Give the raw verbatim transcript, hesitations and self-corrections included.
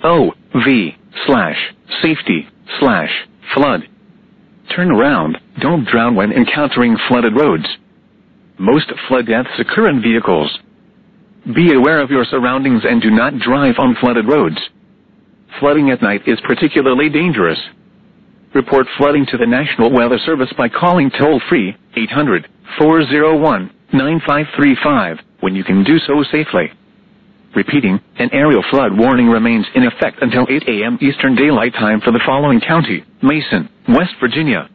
O V slash safety slash flood. Turn around, don't drown when encountering flooded roads. Most flood deaths occur in vehicles. Be aware of your surroundings and do not drive on flooded roads. Flooding at night is particularly dangerous. Report flooding to the National Weather Service by calling toll-free eight hundred, four oh one, nine five three five when you can do so safely. Repeating, an aerial flood warning remains in effect until eight a m Eastern Daylight Time for the following county: Mason, West Virginia,